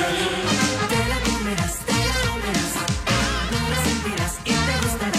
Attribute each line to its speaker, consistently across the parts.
Speaker 1: Te la comerás, no la sentirás y te gustará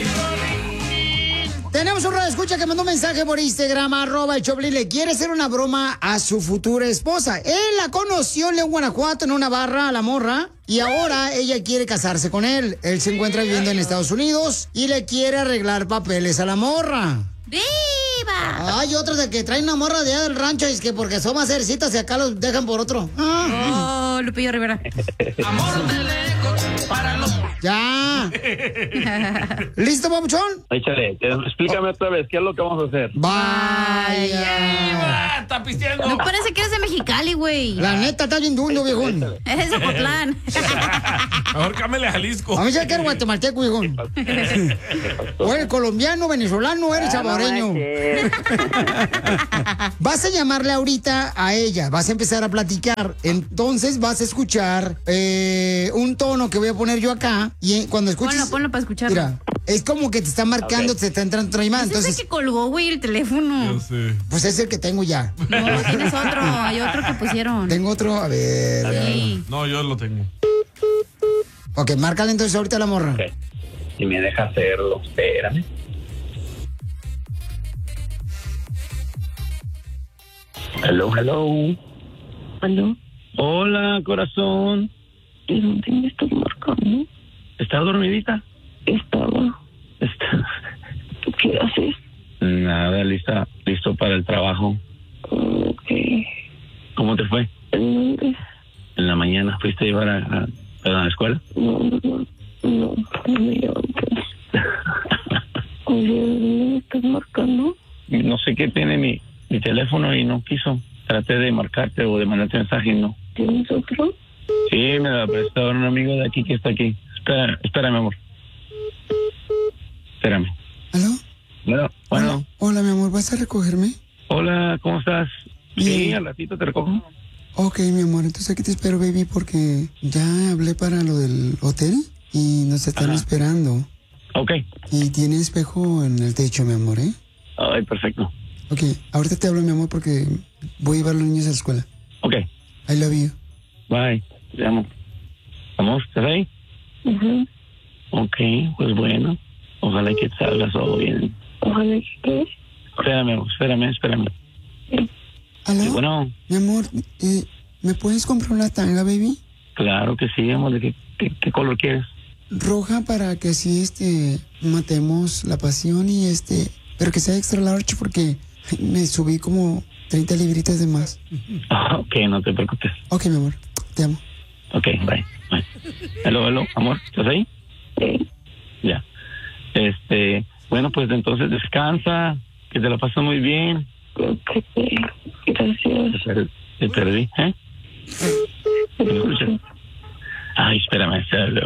Speaker 1: con
Speaker 2: Tenemos un radioescucha que mandó un mensaje por Instagram, @el Choplin. Le quiere hacer una broma a su futura esposa. Él la conoció en León, Guanajuato, en una barra, a la morra. Y ahora ella quiere casarse con él. Él se encuentra viviendo en Estados Unidos y le quiere arreglar papeles a la morra.
Speaker 3: ¡Viva!
Speaker 2: Hay otros de que traen una morra de allá del rancho y es que porque son más cercitas y acá los dejan por otro.
Speaker 3: Oh, Lupillo Rivera.
Speaker 1: amor de lejos para los...
Speaker 2: ¡Ya! ¿Listo, papuchón?
Speaker 4: Échale, explícame otra vez, ¿qué es lo que vamos a hacer?
Speaker 2: ¡Vaya!
Speaker 5: ¡Está pisteando!
Speaker 3: No parece que eres de Mexicali, güey.
Speaker 2: La neta, está bien dundo, viejón.
Speaker 3: Eres de Ocotlán.
Speaker 5: Mejor cámele a Jalisco.
Speaker 2: A mí se quiere guatemalteco, viejón. O eres colombiano, venezolano, eres saboreño. Vas a llamarle ahorita a ella, vas a empezar a platicar. Entonces vas a escuchar un tono que voy a poner yo acá. Y cuando escuches...
Speaker 3: Ponlo para escucharlo.
Speaker 2: Mira, es como que te está marcando, te está entrando otra llamada.
Speaker 3: Ese
Speaker 2: Entonces,
Speaker 3: es el que colgó, güey, el teléfono.
Speaker 5: Yo sé.
Speaker 2: pues es el que tengo ya.
Speaker 3: No, tienes otro. Hay otro que pusieron.
Speaker 2: Tengo otro, a ver.
Speaker 3: Sí.
Speaker 5: No, yo lo tengo.
Speaker 2: Ok, márcale entonces ahorita a la morra.
Speaker 4: Ok. Si me deja hacerlo, espérame. Hello, hello.
Speaker 6: ¿Aló?
Speaker 4: Hola, corazón.
Speaker 6: ¿De dónde me estás marcando?
Speaker 4: ¿Estás dormidita?
Speaker 6: Estaba. ¿Qué haces?
Speaker 4: Nada, listo para el trabajo.
Speaker 6: Ok.
Speaker 4: ¿Cómo te fue?
Speaker 6: ¿En dónde?
Speaker 4: En la mañana fuiste a llevar a la escuela.
Speaker 6: No me levanto. Oye, ¿de dónde me estás marcando?
Speaker 4: No sé qué tiene mi teléfono y no quiso. Traté de marcarte o de mandarte mensaje y no.
Speaker 6: ¿Tienes otro?
Speaker 4: Sí, me la prestó un amigo de aquí que está aquí. Espérame, amor. Espérame.
Speaker 2: ¿Aló?
Speaker 4: Bueno.
Speaker 2: Hola, mi amor, ¿vas a recogerme?
Speaker 4: Hola, ¿cómo estás?
Speaker 2: Bien.
Speaker 4: Sí, al ratito te recojo.
Speaker 2: Ok, mi amor, entonces aquí te espero, baby, porque ya hablé para lo del hotel y nos están esperando.
Speaker 4: Ok.
Speaker 2: Y tiene espejo en el techo, mi amor, ¿eh?
Speaker 4: Ay, perfecto.
Speaker 2: Ok, ahorita te hablo, mi amor, porque voy a llevar a los niños a la escuela.
Speaker 4: Ok.
Speaker 2: I love you.
Speaker 4: Bye. Te amo. ¿Vamos? ¿Estás ahí?
Speaker 6: Ajá.
Speaker 4: Ok, pues bueno. Ojalá que te salga todo bien.
Speaker 6: Ojalá que...
Speaker 4: Espérame, amor, espérame.
Speaker 2: ¿Aló?
Speaker 4: Sí, bueno,
Speaker 2: Mi amor, ¿me puedes comprar una tanga, baby?
Speaker 4: claro que sí, amor. ¿De qué color quieres?
Speaker 2: Roja para que así, matemos la pasión y pero que sea extra large porque me subí como 30 libritas de más.
Speaker 4: Ok, no te preocupes.
Speaker 2: Ok, mi amor, te amo.
Speaker 4: Ok, bye. Hello, amor, ¿estás ahí?
Speaker 6: Sí.
Speaker 4: Ya. Bueno, pues entonces descansa, que te la pasas muy bien.
Speaker 6: Ok. Gracias.
Speaker 4: Te perdí, ¿eh? ¿Me escuchas? Ay, espérame.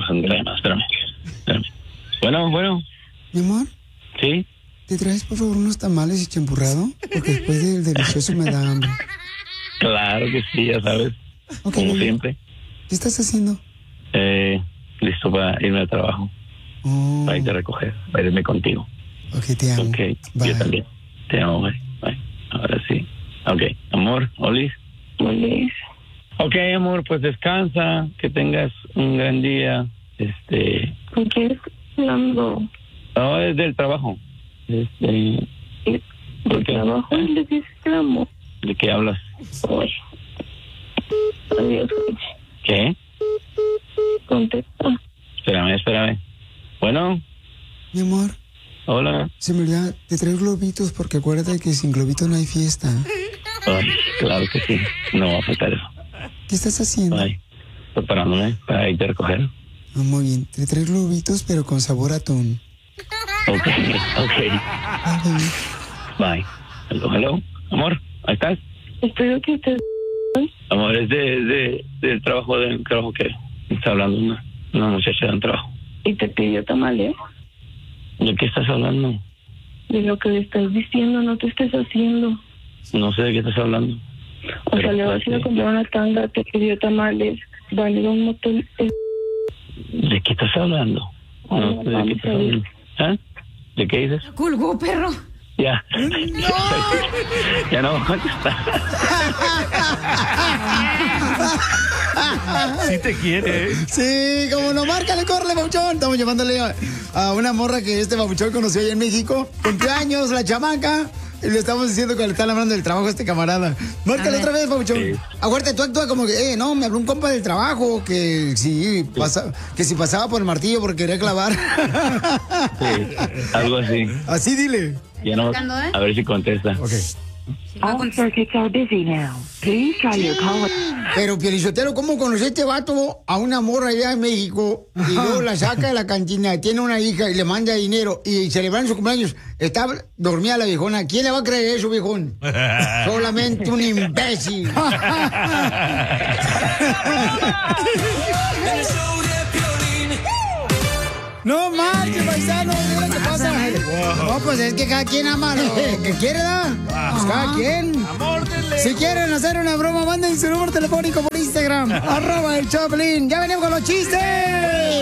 Speaker 4: Bueno,
Speaker 2: Mi amor,
Speaker 4: ¿sí?
Speaker 2: ¿te traes por favor unos tamales y champurrado? Porque después del delicioso me da hambre.
Speaker 4: Claro que sí, ya sabes.
Speaker 2: Ok,
Speaker 4: Como
Speaker 2: baby.
Speaker 4: siempre.
Speaker 2: ¿Qué estás haciendo?
Speaker 4: Listo para irme al trabajo.
Speaker 2: Oh,
Speaker 4: Para irte a recoger, para irme contigo.
Speaker 2: ok, te amo.
Speaker 4: Ok,
Speaker 2: Bye.
Speaker 4: yo también. Te amo, bye. Ahora sí. Ok, amor, Olis.
Speaker 6: Olis.
Speaker 4: Ok, amor, pues descansa, que tengas un gran día.
Speaker 6: ¿Con quién estás hablando?
Speaker 4: No, es del trabajo.
Speaker 6: ¿De
Speaker 4: ¿Por qué?
Speaker 6: trabajo? ¿Le dices que amo?
Speaker 4: ¿De qué hablas?
Speaker 6: Oye. Adiós, oye.
Speaker 4: ¿Qué?
Speaker 6: Contesta.
Speaker 4: Espérame. Bueno,
Speaker 2: Mi amor,
Speaker 4: hola.
Speaker 2: se me olvida, te traigo globitos porque acuérdate que sin globitos no hay fiesta.
Speaker 4: Ay, claro que sí. No va a faltar eso.
Speaker 2: ¿Qué estás haciendo?
Speaker 4: Bye. Preparándome para irte a recoger.
Speaker 2: Ah, muy bien, te traigo globitos pero con sabor a atún.
Speaker 4: Ok.
Speaker 2: Ay, baby.
Speaker 4: Bye. Hello. Amor, ¿ahí estás?
Speaker 6: Espero que estés...
Speaker 4: Amor, es del trabajo que está hablando una muchacha de un trabajo.
Speaker 6: Y te pidió tamales.
Speaker 4: ¿De qué estás hablando?
Speaker 6: De lo que le estás diciendo, no te estés haciendo.
Speaker 4: No sé de qué estás hablando.
Speaker 6: O sea, le vas a ir a comprar una tanga, te pidió tamales, van a ir a un motel.
Speaker 4: ¿De qué estás hablando? No sé de qué estás hablando. ¿Ah? ¿De qué dices?
Speaker 3: Colgó, perro.
Speaker 4: Ya.
Speaker 2: ¡No!
Speaker 4: Ya no voy a contestar.
Speaker 5: Sí te quiere, ¿eh?
Speaker 2: Sí, como no, márcale, córrele, babuchón. Estamos llamándole a una morra que este babuchón conoció allá en México. Cumpleaños, la chamaca. Y le estamos diciendo que le están hablando del trabajo a este camarada. Márcale otra vez, babuchón.
Speaker 4: Sí.
Speaker 2: Acuérdate, tú actúas como que, no, me habló un compa del trabajo que sí, que si pasaba por el martillo porque quería clavar.
Speaker 4: Sí, algo así.
Speaker 2: Así dile.
Speaker 4: Ya no.
Speaker 3: Marcando, ¿eh?
Speaker 4: A ver si contesta.
Speaker 2: Ok.
Speaker 6: All circuits are busy now. Please try your call.
Speaker 2: Pero, Pielichotero, ¿cómo conoció este vato a una morra allá en México? Y luego la saca de la cantina, tiene una hija y le manda dinero y celebran su cumpleaños. Está dormida la viejona. ¿Quién le va a creer eso, viejón? Solamente un imbécil. No marches, paisano, mira qué pasa. No, pues es que cada quien ama lo que quiere, ¿da? Pues cada quien.
Speaker 5: Amor de lejos.
Speaker 2: Si quieren hacer una broma, manden su número telefónico por Instagram, @el Choplin. Ya venimos con los chistes.